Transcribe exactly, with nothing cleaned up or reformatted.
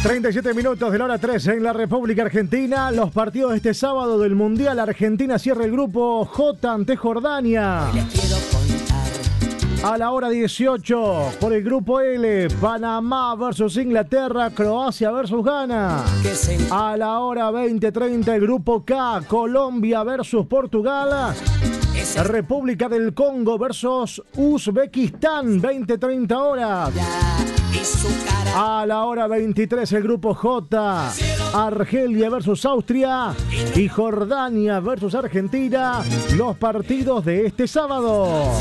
treinta y siete minutos de la hora trece en la República Argentina. Los partidos de este sábado del Mundial. Argentina cierra el grupo J ante Jordania. A la hora dieciocho, por el grupo L, Panamá versus Inglaterra, Croacia versus Ghana. A la hora veinte treinta, el grupo K, Colombia versus Portugal. República del Congo versus Uzbekistán, veinte treinta horas. A la hora veintitrés, el grupo J, Argelia versus Austria y Jordania versus Argentina, los partidos de este sábado.